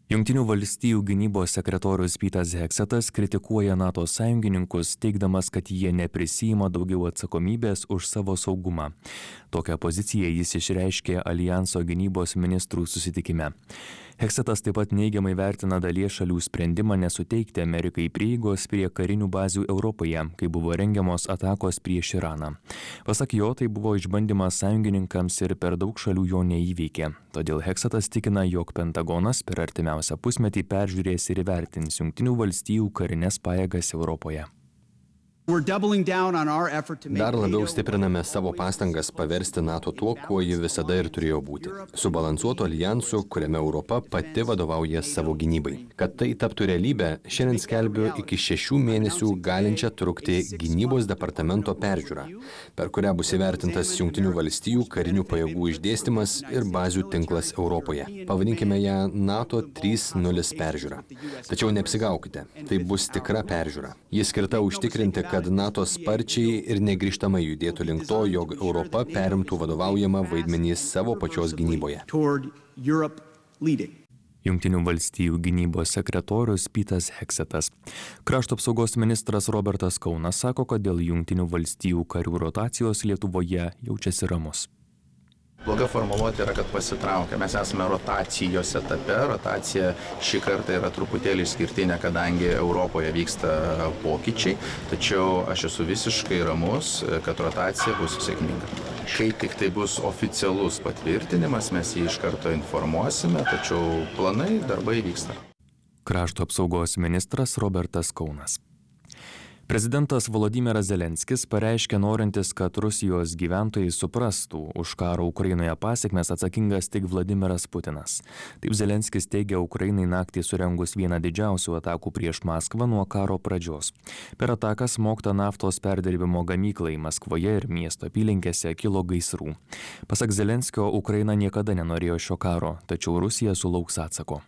Jungtinių valstijų gynybos sekretorius Petas Heksetas kritikuoja NATO sąjungininkus, teigdamas, kad jie neprisima daugiau atsakomybės už savo saugumą. Tokią poziciją jis išreiškė Alijanso gynybos ministrų susitikime. Heksetas taip pat neigiamai vertina dalies šalių sprendimą nesuteikti Amerikai prieigos prie karinių bazių Europoje, kai buvo rengiamos atakos prieš Iraną. Pasak jo, tai buvo išbandymas sąjungininkams ir per daug šalių jo neįveikė. Todėl Heksetas tikina, jog Pentagonas per artimiausią pusmetį peržiūrės ir įvertins Jungtinių valstijų karines pajėgas Europoje. Dar labiau stipriname savo pastangas paversti NATO tuo, kuo ji visada ir turėjo būti. Subalansuotu alijansu, kuriame Europa pati vadovauja savo gynybai. Kad tai taptų realybę, šiandien skelbiu iki 6 mėnesių galinčią trukti gynybos departamento peržiūrą, per kurią bus įvertintas Jungtinių valstijų karinių pajėgų išdėstymas ir bazių tinklas Europoje. Pavadinkime ją NATO 3.0 peržiūra. Tačiau neapsigaukite, tai bus tikra peržiūra. Ji skirta užtikrinti, kad NATO sparčiai ir negrįžtamai judėtų link to, jog Europa perimtų vadovaujamą vaidmenį savo pačios gynyboje. Jungtinių valstijų gynybos sekretorius Petas Heksetas. Krašto apsaugos ministras Robertas Kaunas sako, kad dėl Jungtinių valstijų karių rotacijos Lietuvoje jaučiasi ramus. Bloga formuluotė yra, kad pasitraukia. Mes esame rotacijos etape. Rotacija šį kartą yra truputėlį išskirtinė, kadangi Europoje vyksta pokyčiai. Tačiau aš esu visiškai ramus, kad rotacija bus sėkminga. Kai tik tai bus oficialus patvirtinimas, mes jį iš karto informuosime, tačiau planai, darbai vyksta. Krašto apsaugos ministras Robertas Kaunas. Prezidentas Volodymyras Zelenskis pareiškė norintis, kad Rusijos gyventojai suprastų, už karo Ukrainoje pasekmes atsakingas tik Vladimiras Putinas. Taip Zelenskis teigia Ukrainai naktį surengus vieną didžiausių atakų prieš Maskvą nuo karo pradžios. Per ataką smogta naftos perdirbimo gamyklai Maskvoje ir miesto apylinkėse kilo gaisrų. Pasak Zelenskio, Ukraina niekada nenorėjo šio karo, tačiau Rusija sulauks atsako.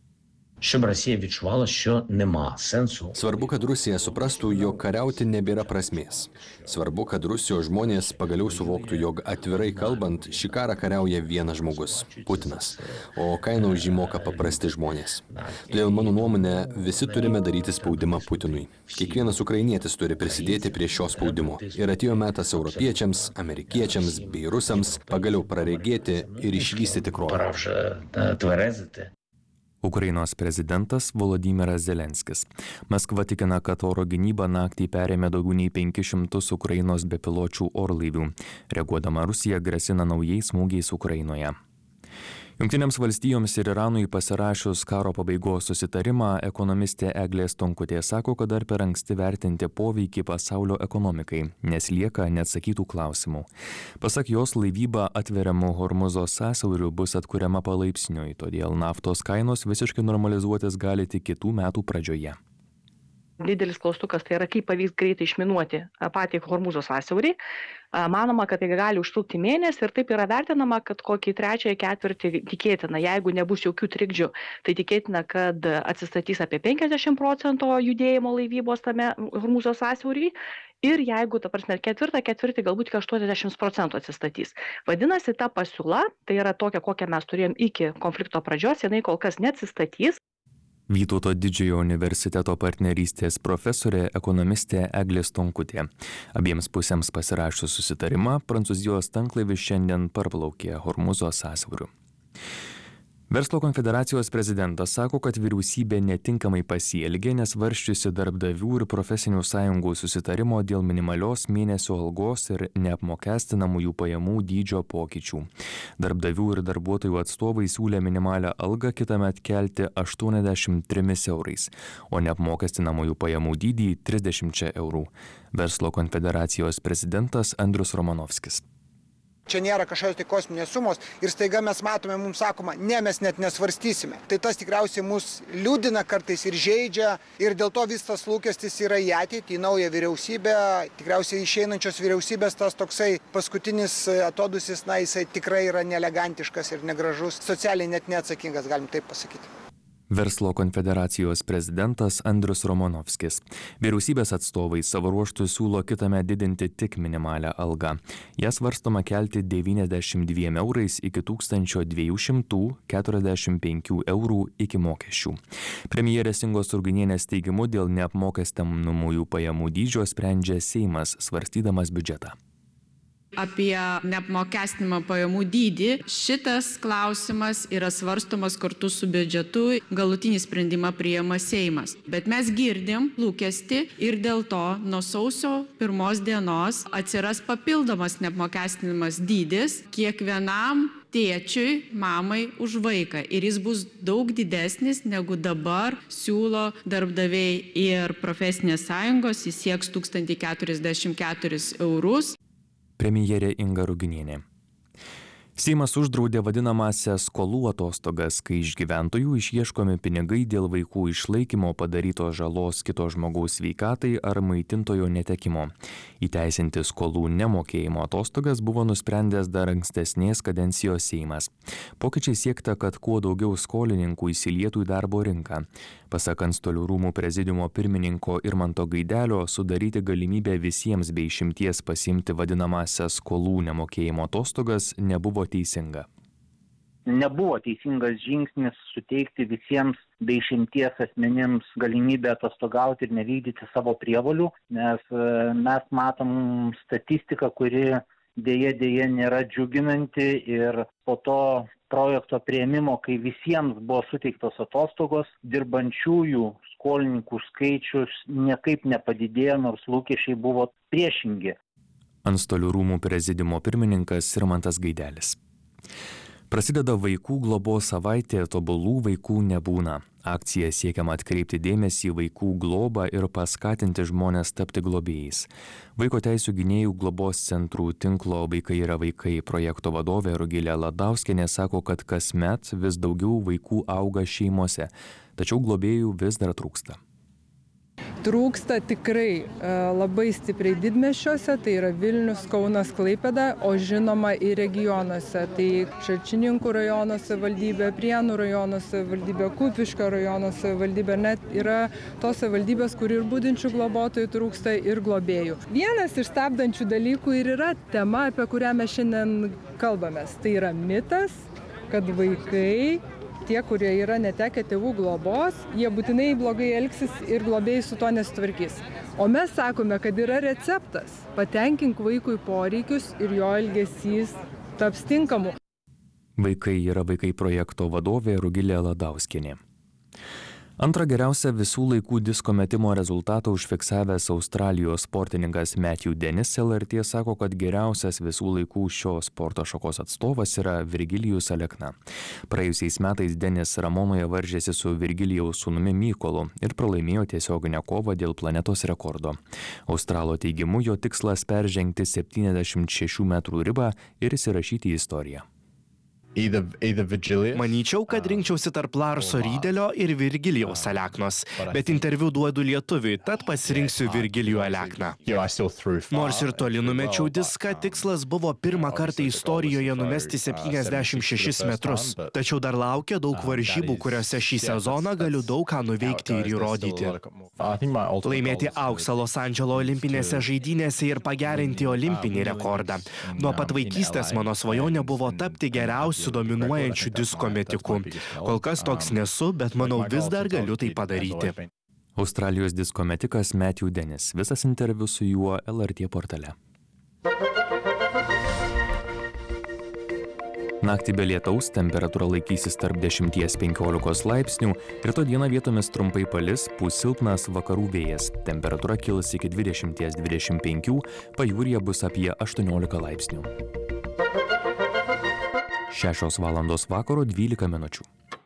Щоб Росія відчувала, що нема сенсу. Svarbu, kad Rusija suprastų, jog kariauti nebėra prasmės. Svarbu, kad Rusijos žmonės pagaliau suvoktų, jog atvirai kalbant, šį karą kariauja vienas žmogus – Putinas, o kainą už jį moka paprasti žmonės. Todėl mano nuomonė, visi turime daryti spaudimą Putinui. Kiekvienas ukrainietis turi prisidėti prie šio spaudimo. Ir atėjo metas europiečiams, amerikiečiams bei rusams pagaliau praregėti ir išvysti tikrovę. Пора вже тверезити. Ukrainos prezidentas Volodymyras Zelenskis. Maskva tikina, kad oro gynyba naktį perėmė daugiau nei 500 Ukrainos bepiločių orlaivių. Reaguodama Rusija grasina naujais smūgiais Ukrainoje. Jungtinėms valstijoms ir Iranui pasirašius karo pabaigos susitarimą, ekonomistė Eglė Stonkutė sako, kad dar per anksti vertinti poveikį pasaulio ekonomikai, nes lieka neatsakytų klausimų. Pasak jos, laivyba atveriamų Hormuzo sąsiauriu bus atkuriama palaipsniui, todėl naftos kainos visiškai normalizuotis gali tik kitų metų pradžioje. Didelis klaustukas tai yra, kaip pavyks greitai išminuoti patį Hormuzo sąsiaurį. Manoma, kad tai gali užtrukti mėnesį ir taip yra vertinama, kad kokį trečiąjį ketvirtį tikėtina, jeigu nebus jokių trikdžių, tai tikėtina, kad atsistatys apie 50% judėjimo laivybos tame Hormuzo sąsiaurį ir jeigu, ketvirtą ketvirtį galbūt 80% atsistatys. Vadinasi, ta pasiūla, tai yra tokia, kokią mes turėjom iki konflikto pradžios, jinai kol kas neatsistatys. Vytauto Didžiojo universiteto partnerystės profesorė ekonomistė Eglė Stonkutė. Abiems pusėms pasirašius susitarimą, Prancūzijos tanklaivis šiandien parplaukė Hormuzo sąsiauriu. Verslo konfederacijos prezidentas sako, kad vyriausybė netinkamai pasielgė, nesvarsčiusi darbdavių ir profesinių sąjungų susitarimo dėl minimalios mėnesio algos ir neapmokestinamųjų pajamų dydžio pokyčių. Darbdavių ir darbuotojų atstovai siūlė minimalią algą kitąmet kelti 83 eurais, o neapmokestinamųjų pajamų dydį 30 eurų. Verslo konfederacijos prezidentas Andrius Romanovskis. Čia nėra kažkokios tai kosminės sumos ir staiga mes matome, mums sakoma, ne, mes net nesvarstysime. Tai tas tikriausiai mus liūdina kartais ir žeidžia ir dėl to vis tas lūkestis yra į ateitį, į naują vyriausybę. Tikriausiai išeinančios vyriausybės tas toksai paskutinis atodusis, jisai tikrai yra neelegantiškas ir negražus, socialiai net neatsakingas, galim taip pasakyti. Verslo konfederacijos prezidentas Andrius Romanovskis. Vyriausybės atstovai savo ruožtų siūlo kitąmet didinti tik minimalią algą. Ją svarstoma kelti 92 eurais iki 1245 eurų iki mokesčių. Premjerės Ingos Ruginienės teigimu dėl neapmokestinamųjų pajamų dydžio sprendžia Seimas, svarstydamas biudžetą. Apie neapmokestinamą pajamų dydį. Šitas klausimas yra svarstomas kartu su biudžetu, galutinį sprendimą priima Seimas. Bet mes girdim lūkestį ir dėl to nuo sausio 1 dienos atsiras papildomas neapmokestinamas dydis kiekvienam tėčiui, mamai už vaiką. Ir jis bus daug didesnis negu dabar siūlo darbdaviai ir profesinės sąjungos, jis sieks 1044 eurus. Premjerė Inga Ruginienė. Seimas uždraudė vadinamąsias skolų atostogas, kai iš gyventojų išieškomi pinigai dėl vaikų išlaikymo padarytos žalos kito žmogaus sveikatai ar maitintojo netekimo. Įteisinti skolų nemokėjimo atostogas buvo nusprendęs dar ankstesnės kadencijos Seimas. Pokyčiai siekta, kad kuo daugiau skolininkų įsilietų į darbo rinką. Pasak Antstolių rūmų prezidiumo pirmininko Irmanto Gaidelio, sudaryti galimybę visiems be išimties pasiimti vadinamąsias skolų nemokėjimo atostogas nebuvo teisinga. Nebuvo teisingas žingsnis suteikti visiems be išimties asmenims galimybę atostogauti ir nevykdyti savo prievolių, nes mes matom statistiką, kuri dėja nėra džiuginanti ir po to projekto priėmimo, kai visiems buvo suteiktos atostogos, dirbančiųjų skolininkų skaičius niekaip nepadidėjo, nors lūkesčiai buvo priešingi. Antstolių rūmų prezidiumo pirmininkas Irmantas Gaidelis. Prasideda vaikų globos savaitė, tobulų vaikų nebūna. Akcija siekiama atkreipti dėmesį į vaikų globą ir paskatinti žmones tapti globėjais. Vaiko teisių gynėjų globos centrų tinklo Vaikai yra vaikai projekto vadovė Rugilė Ladauskienė sako, kad kasmet vis daugiau vaikų auga šeimose, tačiau globėjų vis dar trūksta. Trūksta tikrai labai stipriai didmiesčiuose, tai yra Vilnius, Kaunas, Klaipėda, o žinoma ir regionuose. Tai Šalčininkų rajono savivaldybė, Prienų rajono savivaldybė, Kupiškio rajono savivaldybė, net yra tos savivaldybės, kur ir budinčių globotojų trūksta ir globėjų. Vienas iš stabdančių dalykų ir yra tema, apie kurią mes šiandien kalbamės. Tai yra mitas, kad vaikai, tie, kurie yra netekę tėvų globos, jie būtinai blogai elgsis ir globėjai su to nesitvarkys. O mes sakome, kad yra receptas. Patenkink vaikui poreikius ir jo elgesys taps tinkamu. Vaikai yra vaikai projekto vadovė Rugilė Ladauskienė. Antrą geriausią visų laikų disko metimo rezultatą užfiksavęs Australijos sportininkas Matthew Dennis LRT sako, kad geriausias visų laikų šios sporto šakos atstovas yra Virgilijus Alekna. Praėjusiais metais Dennis Ramonoje varžėsi su Virgilijaus sūnumi Mykolu ir pralaimėjo tiesioginę kovą dėl planetos rekordo. Australo teigimu, jo tikslas peržengti 76 metrų ribą ir įsirašyti į istoriją. Manyčiau, kad rinkčiausi tarp Larso Rydelio ir Virgilijaus Aleknos, bet interviu duodu lietuviui, tad pasirinksiu Virgilijų Alekną. Nors ir toli numečiau diską, tikslas buvo pirmą kartą istorijoje numesti 76 metrus. Tačiau dar laukia daug varžybų, kuriuose šį sezoną galiu daug ką nuveikti ir įrodyti. Laimėti auksą Los Andželo olimpinėse žaidynėse ir pagerinti olimpinį rekordą. Nuo pat vaikystės mano svajonė buvo tapti geriausiu dominuojančių disko metiku. Kol kas toks nesu, bet manau vis dar galiu tai padaryti. Australijos disko metikas Matthew Dennis. Visas interviu su juo LRT portale. Naktį be lietaus, temperatūra laikysis tarp 10–15 laipsnių, rytoj dieną vietomis trumpai palis, pūs silpnas vakarų vėjas. Temperatūra kils iki 20–25, pajūryje bus apie 18 laipsnių. 6 valandos vakaro 12 minučių.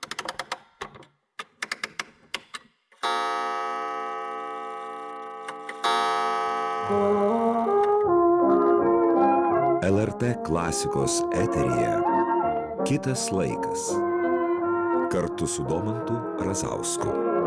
LRT klasikos eteryje Kitas laikas. Kartu su Domantu Razausku.